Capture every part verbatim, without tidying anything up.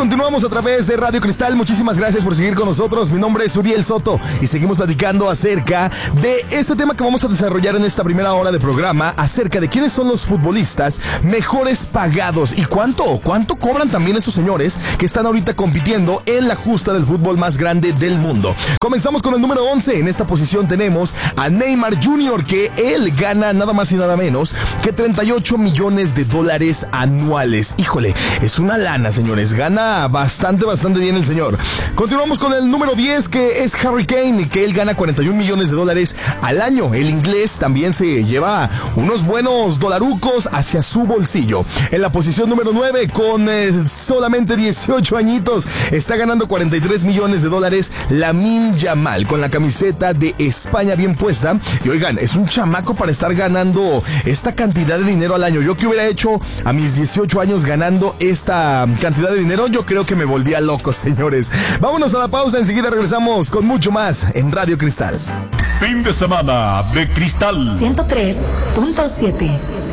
continuamos a través de Radio Cristal. Muchísimas gracias por seguir con nosotros. Mi nombre es Uriel Soto y seguimos platicando acerca de este tema que vamos a desarrollar en esta primera hora de programa, acerca de quiénes son los futbolistas mejores pagados y cuánto, cuánto cobran también estos señores que están ahorita compitiendo en la justa del fútbol más grande del mundo. Comenzamos con el número once. En esta posición tenemos a Neymar junior, que él gana nada más y nada menos que treinta y ocho millones de dólares anuales. Híjole, es una lana, señores. Gana bastante, bastante bien el señor. Continuamos con el número diez, que es Harry Kane, que él gana cuarenta y un millones de dólares al año. El inglés también se lleva unos buenos dolarucos hacia su bolsillo. En la posición número nueve, con eh, solamente dieciocho añitos, está ganando cuarenta y tres millones de dólares Lamine Yamal, con la camiseta de España bien puesta. Y oigan, es un chamaco para estar ganando esta cantidad de dinero al año. Yo que hubiera hecho a mis dieciocho años ganando esta cantidad de dinero, yo creo que me volvía loco, señores. Vámonos a la pausa, enseguida regresamos con mucho más en Radio Cristal. Fin de semana de Cristal ciento tres punto siete.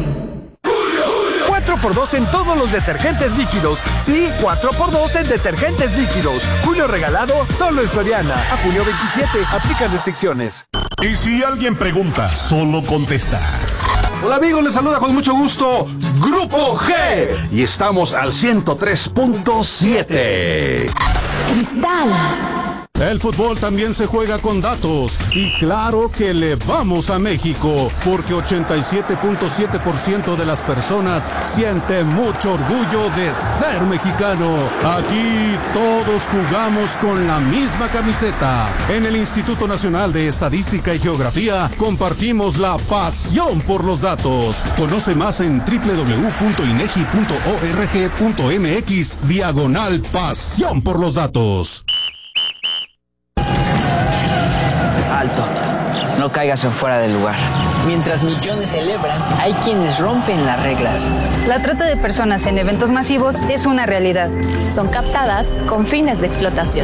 cuatro por dos en todos los detergentes líquidos. Sí, cuatro por dos en detergentes líquidos. Julio regalado solo en Soriana. A junio veintisiete. Aplican restricciones. Y si alguien pregunta, solo contesta. Hola amigos, les saluda con mucho gusto Grupo G y estamos al ciento tres punto siete. Cristal. El fútbol también se juega con datos y claro que le vamos a México porque ochenta y siete punto siete por ciento de las personas siente mucho orgullo de ser mexicano. Aquí todos jugamos con la misma camiseta. En el Instituto Nacional de Estadística y Geografía compartimos la pasión por los datos. Conoce más en doble u doble u doble u punto inegi punto org punto mx diagonal pasión por los datos. Alto, no caigas en fuera del lugar. Mientras millones celebran, hay quienes rompen las reglas. La trata de personas en eventos masivos es una realidad. Son captadas con fines de explotación.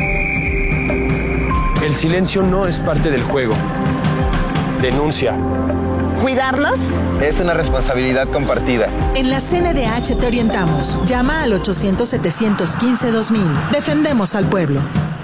El silencio no es parte del juego. Denuncia. ¿Cuidarnos? Es una responsabilidad compartida. En la C N D H te orientamos. Llama al ochocientos, setecientos quince, dos mil. Defendemos al pueblo.